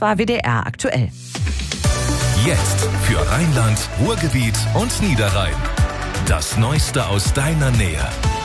Das war WDR aktuell. Jetzt für Rheinland, Ruhrgebiet und Niederrhein. Das Neueste aus deiner Nähe.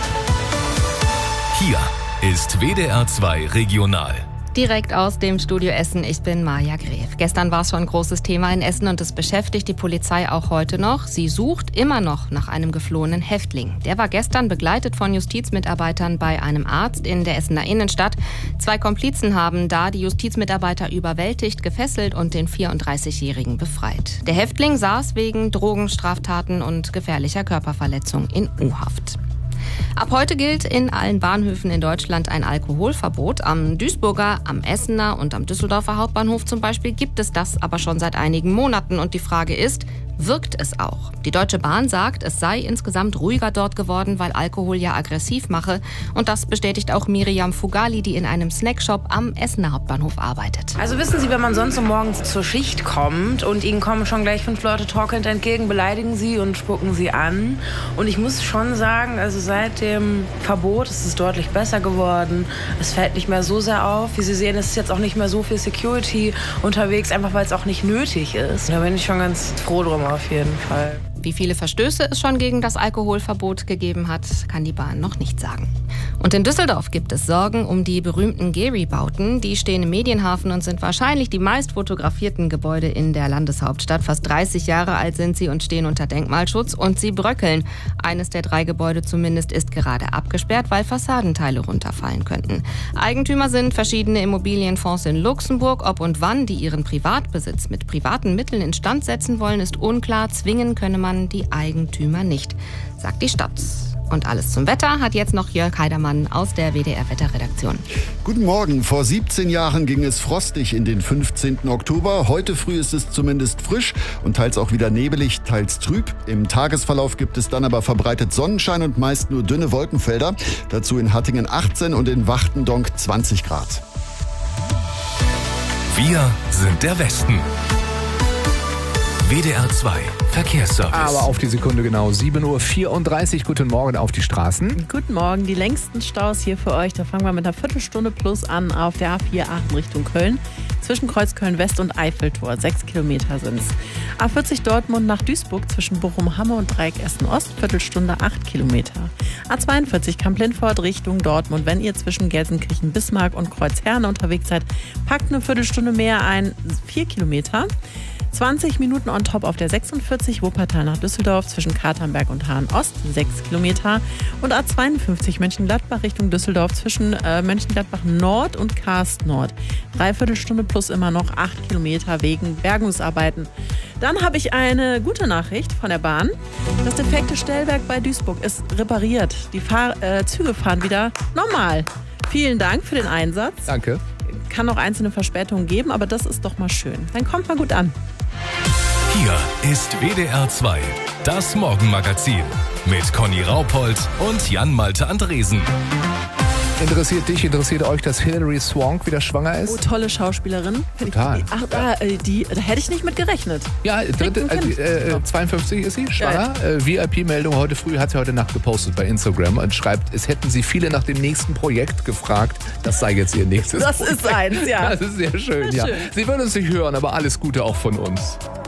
Hier ist WDR 2 Regional. Direkt aus dem Studio Essen, ich bin Maja Gref. Gestern war es schon ein großes Thema in Essen und es beschäftigt die Polizei auch heute noch. Sie sucht immer noch nach einem geflohenen Häftling. Der war gestern begleitet von Justizmitarbeitern bei einem Arzt in der Essener Innenstadt. 2 Komplizen haben da die Justizmitarbeiter überwältigt, gefesselt und den 34-Jährigen befreit. Der Häftling saß wegen Drogenstraftaten und gefährlicher Körperverletzung in U-Haft. Ab heute gilt in allen Bahnhöfen in Deutschland ein Alkoholverbot. Am Duisburger, am Essener und am Düsseldorfer Hauptbahnhof zum Beispiel gibt es das aber schon seit einigen Monaten. Und die Frage ist, wirkt es auch? Die Deutsche Bahn sagt, es sei insgesamt ruhiger dort geworden, weil Alkohol ja aggressiv mache. Und das bestätigt auch Miriam Fugali, die in einem Snackshop am Essener Hauptbahnhof arbeitet. Also wissen Sie, wenn man sonst morgens zur Schicht kommt und Ihnen kommen schon gleich 5 Leute torkelnd entgegen, beleidigen Sie und spucken Sie an. Und ich muss schon sagen, also seit dem Verbot ist es deutlich besser geworden. Es fällt nicht mehr so sehr auf. Wie Sie sehen, es ist jetzt auch nicht mehr so viel Security unterwegs, einfach weil es auch nicht nötig ist. Da bin ich schon ganz froh drum auf jeden Fall. Wie viele Verstöße es schon gegen das Alkoholverbot gegeben hat, kann die Bahn noch nicht sagen. Und in Düsseldorf gibt es Sorgen um die berühmten Gehry-Bauten. Die stehen im Medienhafen und sind wahrscheinlich die meist fotografierten Gebäude in der Landeshauptstadt. Fast 30 Jahre alt sind sie und stehen unter Denkmalschutz und sie bröckeln. Eines der 3 Gebäude zumindest ist gerade abgesperrt, weil Fassadenteile runterfallen könnten. Eigentümer sind verschiedene Immobilienfonds in Luxemburg. Ob und wann die ihren Privatbesitz mit privaten Mitteln instand setzen wollen, ist unklar. Zwingen könne man die Eigentümer nicht, sagt die Stadt. Und alles zum Wetter hat jetzt noch Jörg Heidermann aus der WDR-Wetterredaktion. Guten Morgen. Vor 17 Jahren ging es frostig in den 15. Oktober. Heute früh ist es zumindest frisch und teils auch wieder nebelig, teils trüb. Im Tagesverlauf gibt es dann aber verbreitet Sonnenschein und meist nur dünne Wolkenfelder. Dazu in Hattingen 18 und in Wachtendonk 20 Grad. Wir sind der Westen. WDR 2 Verkehrsservice. Aber auf die Sekunde genau 7:34 Uhr. Guten Morgen auf die Straßen. Guten Morgen, die längsten Staus hier für euch. Da fangen wir mit einer Viertelstunde plus an auf der A4 Aachen Richtung Köln. Zwischen Kreuzköln West und Eiffeltor. 6 Kilometer sind's. A40 Dortmund nach Duisburg zwischen Bochum-Hamme und Dreieck Essen-Ost. Viertelstunde 8 Kilometer. A42 Kamp-Lindfort Richtung Dortmund. Wenn ihr zwischen Gelsenkirchen, Bismarck und Kreuzherne unterwegs seid, packt eine Viertelstunde mehr ein. 4 Kilometer. 20 Minuten on top auf der 46 Wuppertal nach Düsseldorf zwischen Katernberg und Hahn-Ost, 6 Kilometer. Und A52 Mönchengladbach Richtung Düsseldorf zwischen Mönchengladbach Nord und Karst Nord. Dreiviertelstunde plus immer noch 8 Kilometer wegen Bergungsarbeiten. Dann habe ich eine gute Nachricht von der Bahn. Das defekte Stellwerk bei Duisburg ist repariert. Die Züge fahren wieder normal. Vielen Dank für den Einsatz. Danke. Kann noch einzelne Verspätungen geben, aber das ist doch mal schön. Dann kommt mal gut an. Hier ist WDR 2, das Morgenmagazin mit Conny Raupold und Jan-Malte Andresen. Interessiert dich, interessiert euch, dass Hilary Swank wieder schwanger ist? Oh, tolle Schauspielerin. Total. Da hätte ich nicht mit gerechnet. Ja, 52 ist sie, schwanger. Ja. VIP-Meldung heute früh, hat sie heute Nacht gepostet bei Instagram und schreibt, es hätten sie viele nach dem nächsten Projekt gefragt. Das sei jetzt ihr nächstes Das Projekt. ist eins, ja. Das ist sehr schön, ja. Schön. Sie würden uns nicht hören, aber alles Gute auch von uns.